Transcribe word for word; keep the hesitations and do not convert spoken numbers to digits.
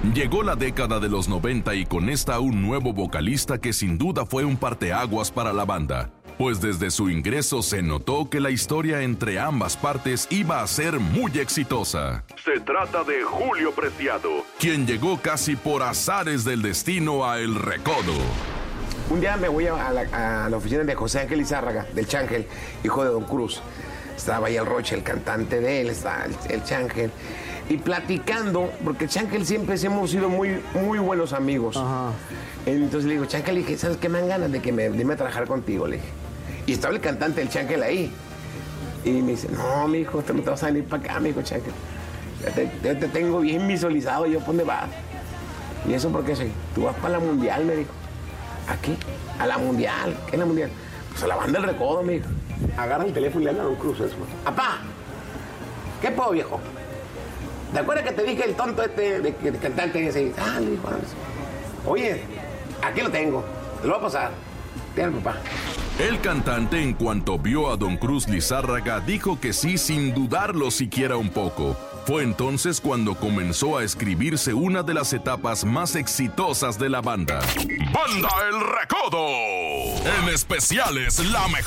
Llegó la década de los noventa y con esta un nuevo vocalista que sin duda fue un parteaguas para la banda, pues desde su ingreso se notó que la historia entre ambas partes iba a ser muy exitosa. Se trata de Julio Preciado, quien llegó casi por azares del destino a El Recodo. Un día me voy a la, a la oficina de José Ángel Lizárraga, del Chángel, hijo de Don Cruz. Estaba ahí el Roche, el cantante de él, estaba el, el Chángel. Y platicando, porque Chángel siempre hemos sido muy, muy buenos amigos. Ajá. Entonces le digo, Chángel, le dije, ¿sabes qué me dan ganas de que me, de me trabajar contigo? Le dije. Y estaba el cantante del Chángel ahí. Y me dice, no, mi hijo, no te vas a venir para acá, mi hijo Chángel. Ya te, te, te tengo bien visualizado, yo, ¿por dónde vas? ¿Y eso por qué sí? Tú vas para la Mundial, me dijo. ¿Aquí? A la Mundial. ¿Qué es la Mundial? Pues a la banda del Recodo, mi hijo. Agarra el teléfono y le habla a Don Cruz eso. ¡Apá! ¿Qué puedo, viejo? ¿Te acuerdas que te dije el tonto este de, de, de cantante ese? Ah, le dijo, oye, aquí lo tengo, te lo voy a pasar. Tiene papá. El cantante, en cuanto vio a Don Cruz Lizárraga, dijo que sí sin dudarlo siquiera un poco. Fue entonces cuando comenzó a escribirse una de las etapas más exitosas de la banda. ¡Banda El Recodo! En especiales, la mejor.